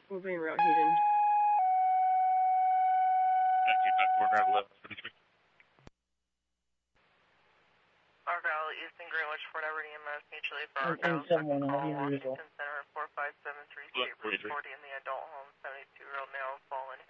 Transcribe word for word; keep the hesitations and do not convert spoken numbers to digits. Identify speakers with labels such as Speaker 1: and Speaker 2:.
Speaker 1: We'll be in Route Hayden.
Speaker 2: Argyle, Easton, Greenwich, Fort Edward E M S, mutually for
Speaker 3: And-
Speaker 2: Argyle,
Speaker 3: and someone
Speaker 2: second
Speaker 3: on
Speaker 2: call,
Speaker 3: the usual.
Speaker 2: Washington Center, four five seven three, State Route forty in the adult home, seventy-two-year-old male fallen